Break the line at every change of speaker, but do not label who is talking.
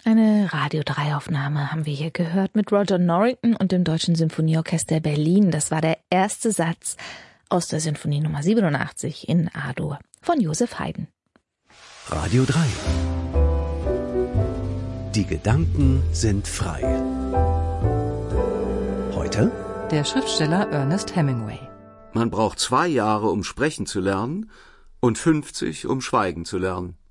Eine Radio-3-Aufnahme haben wir hier gehört mit Roger Norrington und dem Deutschen Symphonieorchester Berlin. Das war der erste Satz aus der Sinfonie Nummer 87 in A-Dur von Joseph Haydn.
Radio 3. Die Gedanken sind frei. Heute?
Der Schriftsteller Ernest Hemingway.
Man braucht 2 Jahre, um sprechen zu lernen und 50, um schweigen zu lernen.